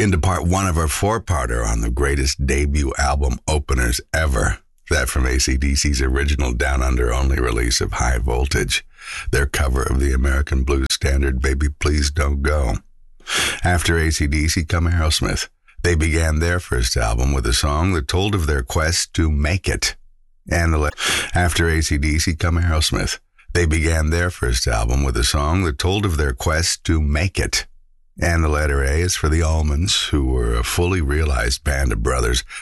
into part one of our four-parter on the greatest debut album openers ever. That from AC/DC's original Down Under only release of High Voltage, their cover of the American blues standard Baby Please Don't Go. After AC/DC come Aerosmith. They began their first album with a song that told of their quest to make it. After AC/DC come Aerosmith. They began their first album with a song that told of their quest to make it. And the letter A is for the Allmans, who were a fully realized band of brothers